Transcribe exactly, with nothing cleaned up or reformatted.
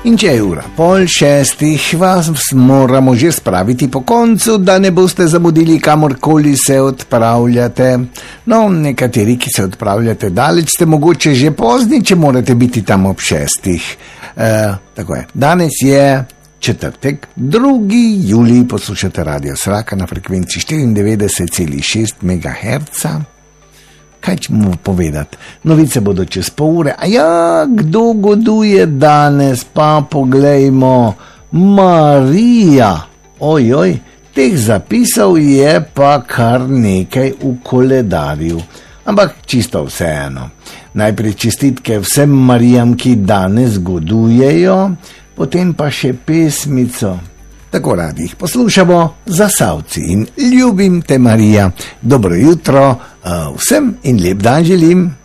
In če je ura pol šestih, vas moramo že spraviti po koncu, da ne boste zamudili kamorkoli se odpravljate. No, nekateri, ki se odpravljate daleč, ste mogoče že pozni, če morate biti tam ob šestih. E, tako je. Danes je četrtek, drugi julij, poslušate Radio Sraka na frekvenci štiriindevetdeset celih šest megaherca. Kaj ćemo povedati? Novice bodo čez pol ure. A ja, kdo goduje danes? Pa poglejmo. Marija. Ojoj, teh zapisov je pa kar nekaj v koledarju. Ampak čisto vseeno. Najprej čestitke vsem Marijam, ki danes godujejo, potem pa še pesmico. Tako radi jih poslušamo, Zasavci in ljubim te, Marija. Dobro jutro vsem in lep dan želim.